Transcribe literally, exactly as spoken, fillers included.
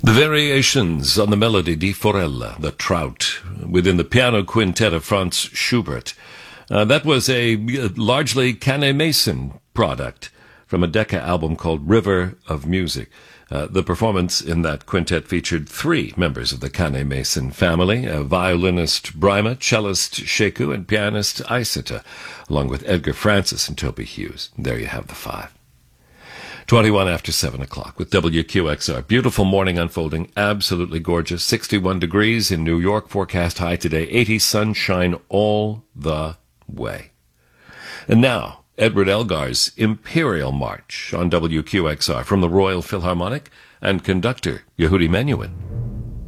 The variations on the melody di Forella, the Trout, within the piano quintet of Franz Schubert. Uh, that was a largely Cane Mason product from a Decca album called River of Music. Uh, the performance in that quintet featured three members of the Cane Mason family, uh, violinist Bryma, cellist Sheku, and pianist Isata, along with Edgar Francis and Toby Hughes. There you have the five. twenty-one after seven o'clock with W Q X R. Beautiful morning unfolding, absolutely gorgeous. sixty-one degrees in New York, forecast high today. eighty sunshine all the way. And now, Edward Elgar's Imperial March on W Q X R from the Royal Philharmonic and conductor Yehudi Menuhin.